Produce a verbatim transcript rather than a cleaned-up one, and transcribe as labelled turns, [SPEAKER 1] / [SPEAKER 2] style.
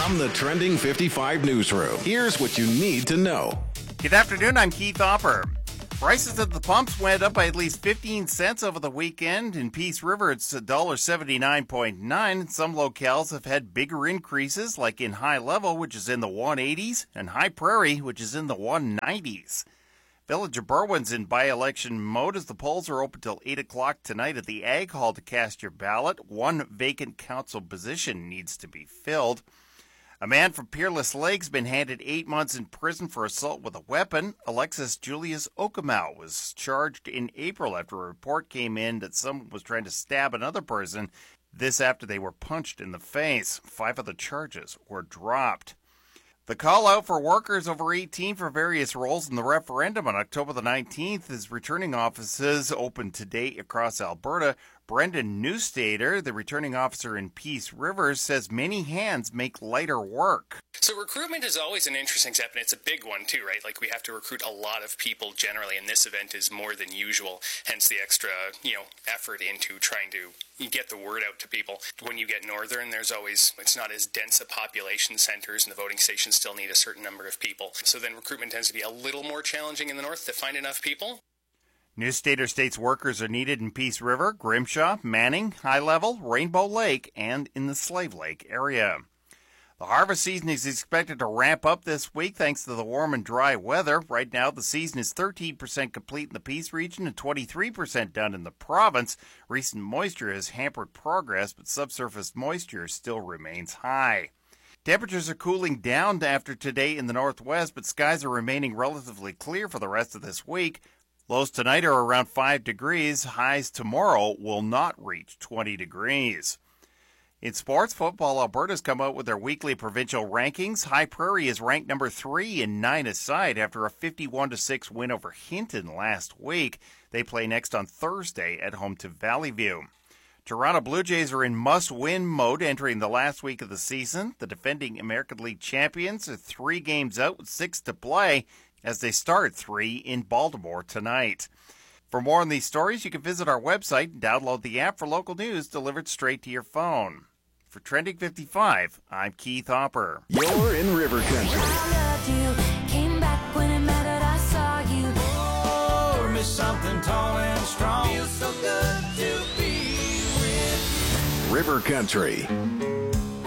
[SPEAKER 1] From the Trending fifty-five newsroom, here's what you need to know.
[SPEAKER 2] Good afternoon, I'm Keith Hopper. Prices at the pumps went up by at least fifteen cents over the weekend. In Peace River, it's one dollar seventy-nine point nine. Some locales have had bigger increases, like in High Level, which is in the one eighties, and High Prairie, which is in the one nineties. Village of Berwyn's in by-election mode as the polls are open till eight o'clock tonight at the Ag Hall to cast your ballot. One vacant council position needs to be filled. A man from Peerless Lake's been handed eight months in prison for assault with a weapon. Alexis Julius Okamau was charged in April after a report came in that someone was trying to stab another person. This after they were punched in the face. Five of the charges were dropped. The call out for workers over eighteen for various roles in the referendum on October the nineteenth is returning offices open today across Alberta. Brendan Newstater, the returning officer in Peace River, says many hands make lighter work.
[SPEAKER 3] So recruitment is always an interesting step, and it's a big one too, right? Like we have to recruit a lot of people generally, and this event is more than usual, hence the extra, you know, effort into trying to get the word out to people. When you get northern, there's always, it's not as dense a population centers, and the voting stations still need a certain number of people. So then recruitment tends to be a little more challenging in the north to find enough people.
[SPEAKER 2] Newstater states workers are needed in Peace River, Grimshaw, Manning, High Level, Rainbow Lake, and in the Slave Lake area. The harvest season is expected to ramp up this week thanks to the warm and dry weather. Right now, the season is thirteen percent complete in the Peace region and twenty-three percent done in the province. Recent moisture has hampered progress, but subsurface moisture still remains high. Temperatures are cooling down after today in the northwest, but skies are remaining relatively clear for the rest of this week. Lows tonight are around five degrees. Highs tomorrow will not reach twenty degrees. In sports, Football Alberta's come out with their weekly provincial rankings. High Prairie is ranked number three in nine-a-side after a fifty-one to six win over Hinton last week. They play next on Thursday at home to Valley View. Toronto Blue Jays are in must-win mode entering the last week of the season. The defending American League champions are three games out with six to play as they start three in Baltimore tonight. For more on these stories, you can visit our website and download the app for local news delivered straight to your phone. For Trending fifty-five, I'm Keith Hopper.
[SPEAKER 1] You're in River Country.
[SPEAKER 4] I loved you, came back when it mattered, I saw you.
[SPEAKER 5] Oh, miss something tall and strong. Feels so good to be with you.
[SPEAKER 1] River Country.